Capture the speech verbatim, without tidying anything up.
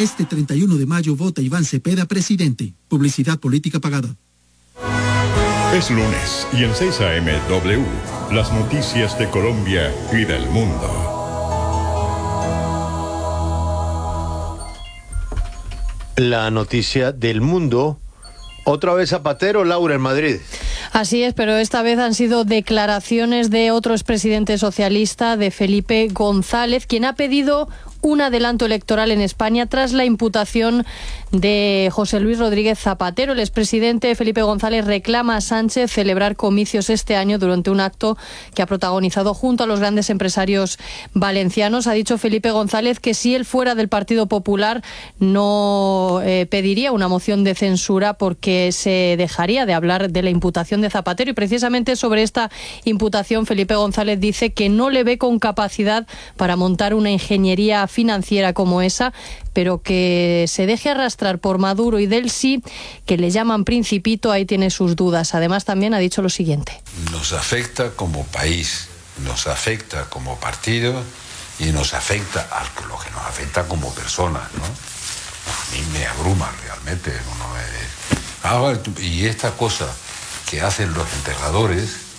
Este treinta y uno de mayo vota Iván Cepeda presidente. Publicidad política pagada. Es lunes y en seis a eme W, las noticias de Colombia y del mundo. La noticia del mundo. Otra vez Zapatero, Laura, en Madrid. Así es, pero esta vez han sido declaraciones de otro expresidente socialista, de Felipe González, quien ha pedido un adelanto electoral en España tras la imputación de José Luis Rodríguez Zapatero. El expresidente Felipe González reclama a Sánchez celebrar comicios este año durante un acto que ha protagonizado junto a los grandes empresarios valencianos. Ha dicho Felipe González que si él fuera del Partido Popular no eh, pediría una moción de censura porque se dejaría de hablar de la imputación de Zapatero. Y precisamente sobre esta imputación Felipe González dice que no le ve con capacidad para montar una ingeniería financiera como esa, pero que se deje arrastrar por Maduro y del sí, que le llaman principito, ahí tiene sus dudas. Además también ha dicho lo siguiente. Nos afecta como país, nos afecta como partido y nos afecta a lo que nos afecta como personas, ¿no? A mí me abruma realmente. Uno me... ah, y esta cosa que hacen los enterradores